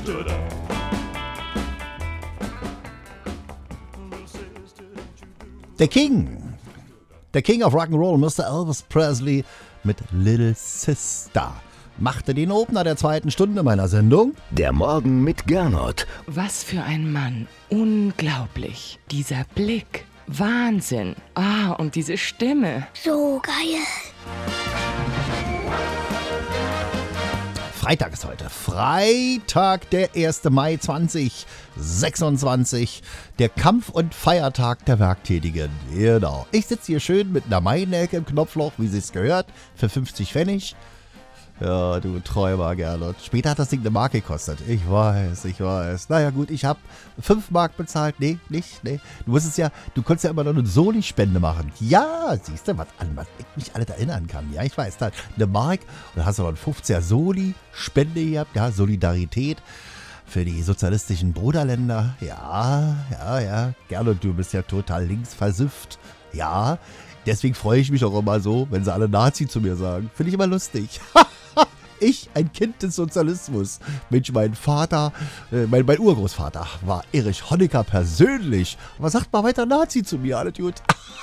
Der King of Rock'n'Roll, Mr. Elvis Presley mit Little Sister, machte den Opener der zweiten Stunde meiner Sendung. Der Morgen mit Gernot. Was für ein Mann. Unglaublich. Dieser Blick. Wahnsinn. Und diese Stimme. So geil. Freitag ist heute. Freitag, der 1. Mai 2026. Der Kampf- und Feiertag der Werktätigen. Genau. Ich sitze hier schön mit einer Mainecke im Knopfloch, wie sie es gehört, für 50 Pfennig. Ja, du Träumer, Gernot. Später hat das Ding eine Mark gekostet. Ich weiß. Naja gut, ich habe 5 Mark bezahlt. Nee. Du konntest ja immer noch eine Soli-Spende machen. Ja, siehst du, was ich mich alles erinnern kann. Ja, ich weiß, da eine Mark und dann hast du noch eine 50er Soli-Spende gehabt. Ja, Solidarität für die sozialistischen Bruderländer. Ja. Gernot, du bist ja total linksversifft. Ja, deswegen freue ich mich auch immer so, wenn sie alle Nazi zu mir sagen. Finde ich immer lustig. Ich, ein Kind des Sozialismus. Mensch, mein Vater, mein Urgroßvater war Erich Honecker persönlich. Aber sagt mal weiter Nazi zu mir, alles gut.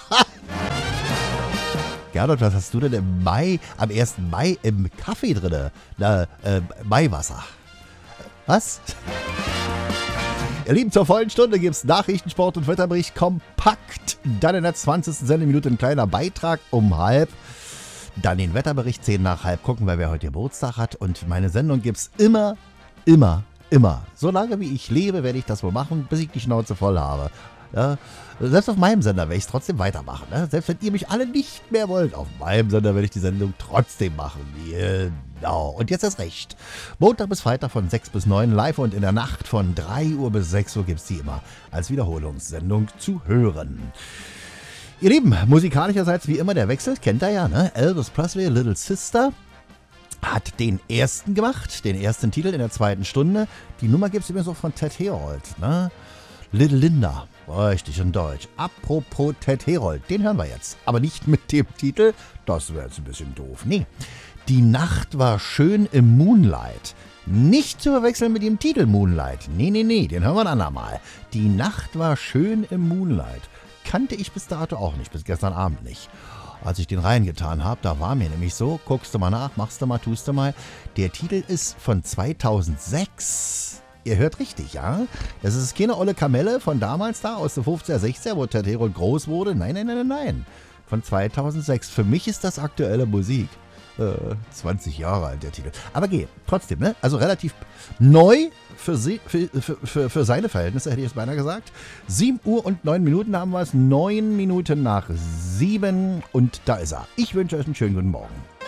Gernot, was hast du denn am 1. Mai im Kaffee drin? Maiwasser. Was? Ihr Lieben, zur vollen Stunde gibt's Nachrichten, Sport und Wetterbericht kompakt. Dann in der 20. Sendeminute ein kleiner Beitrag um 12:30. Dann den Wetterbericht 10:10 gucken, wer heute Geburtstag hat. Und meine Sendung gibt's immer. Solange wie ich lebe, werde ich das wohl machen, bis ich die Schnauze voll habe. Ja, selbst auf meinem Sender werde ich es trotzdem weitermachen. Ne? Selbst wenn ihr mich alle nicht mehr wollt, auf meinem Sender werde ich die Sendung trotzdem machen. Genau. Und jetzt erst recht. Montag bis Freitag von 6 bis 9 live und in der Nacht von 3 Uhr bis 6 Uhr gibt es die immer als Wiederholungssendung zu hören. Ihr Lieben, musikalischerseits wie immer der Wechsel, kennt ihr ja, ne? Elvis Presley, Little Sister, hat den ersten gemacht, den ersten Titel in der zweiten Stunde. Die Nummer gibt es übrigens auch von Ted Herold, ne? Little Linda, richtig in Deutsch. Apropos Ted Herold, den hören wir jetzt. Aber nicht mit dem Titel, das wäre jetzt ein bisschen doof. Nee, Die Nacht war schön im Moonlight. Nicht zu verwechseln mit dem Titel Moonlight. Nee, den hören wir ein andermal. Die Nacht war schön im Moonlight. Kannte ich bis dato auch nicht, bis gestern Abend nicht. Als ich den reingetan habe, da war mir nämlich so, guckst du mal nach, machst du mal, tust du mal. Der Titel ist von 2006. Ihr hört richtig, ja? Das ist keine olle Kamelle von damals da, aus den 50er, 60er, wo Ted Herold groß wurde. Nein. Von 2006. Für mich ist das aktuelle Musik. 20 Jahre alt, der Titel. Aber trotzdem, ne? Also relativ neu für seine Verhältnisse, hätte ich jetzt beinahe gesagt. 7 Uhr und 9 Minuten haben wir es. 9 Minuten nach 7 und da ist er. Ich wünsche euch einen schönen guten Morgen.